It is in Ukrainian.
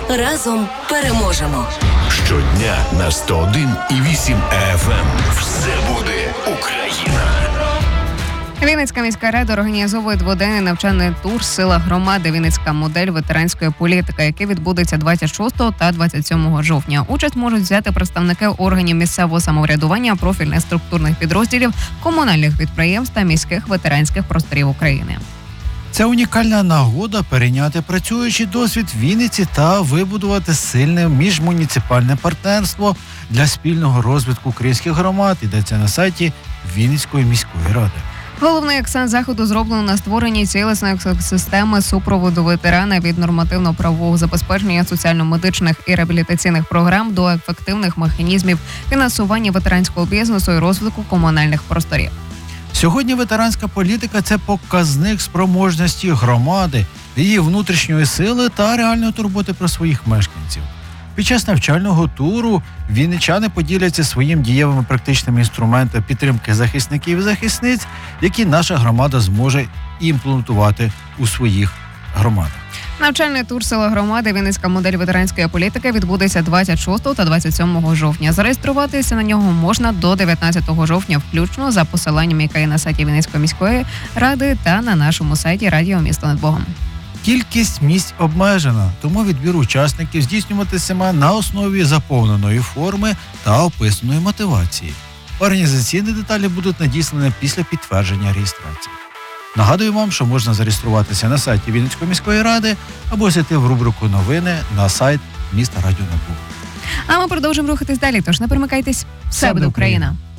Разом переможемо. Щодня на 101,8 FM. Все буде Україна. Вінницька міська рада організовує дводенний навчальний тур «Сила громади. Вінницька модель ветеранської політики», який відбудеться 26 та 27 жовтня. Участь можуть взяти представники органів місцевого самоврядування, профільних структурних підрозділів, комунальних підприємств та міських ветеранських просторів України. Це унікальна нагода перейняти працюючий досвід Вінниці та вибудувати сильне міжмуніципальне партнерство для спільного розвитку українських громад, йдеться на сайті Вінницької міської ради. Головний акцент заходу зроблено на створенні цілісної системи супроводу ветерана від нормативно-правового забезпечення соціально-медичних і реабілітаційних програм до ефективних механізмів фінансування ветеранського бізнесу і розвитку комунальних просторів. Сьогодні ветеранська політика – це показник спроможності громади, її внутрішньої сили та реальної турботи про своїх мешканців. Під час навчального туру вінничани поділяться своїм дієвими практичними інструментами підтримки захисників і захисниць, які наша громада зможе імплементувати у своїх громадах. Навчальний тур «Сила громади. Вінницька модель ветеранської політики» відбудеться 26 та 27 жовтня. Зареєструватися на нього можна до 19 жовтня включно за посиланням, яке є на сайті Вінницької міської ради та на нашому сайті Радіо Місто над Богом. Кількість місць обмежена, тому відбір учасників здійснюватиме на основі заповненої форми та описаної мотивації. Організаційні деталі будуть надіслані після підтвердження реєстрації. Нагадую вам, що можна зареєструватися на сайті Вінницької міської ради або зайти в рубрику «Новини» на сайт міста Радіо над Богом. А ми продовжимо рухатись далі, тож не перемикайтесь. Все буде Україна!